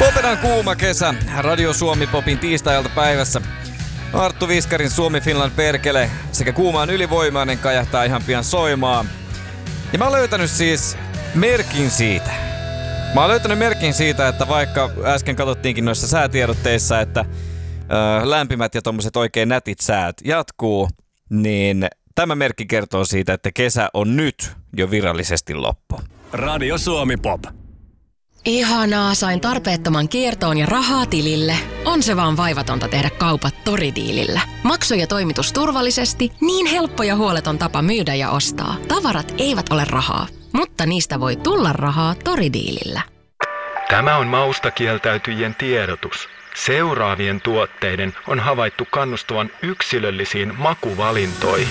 Popedan kuuma kesä, Radio Suomi Popin tiistai-ilta päivässä. Arttu Viskarin Suomi Finland perkele sekä kuumaan ylivoimainen kajahtaa ihan pian soimaan. Ja mä oon löytänyt siis merkin siitä. Mä oon löytänyt merkin siitä, että vaikka äsken katsottiinkin noissa säätiedotteissa, että lämpimät ja tommoset oikein nätit säät jatkuu, niin tämä merkki kertoo siitä, että kesä on nyt jo virallisesti loppu. Radio Suomi Pop. Ihanaa, sain tarpeettoman kiertoon ja rahaa tilille. On se vaan vaivatonta tehdä kaupat Toridiilillä. Maksu ja toimitus turvallisesti, niin helppo ja huoleton tapa myydä ja ostaa. Tavarat eivät ole rahaa, mutta niistä voi tulla rahaa Toridiilillä. Tämä on mausta kieltäytyjien tiedotus. Seuraavien tuotteiden on havaittu kannustavan yksilöllisiin makuvalintoihin.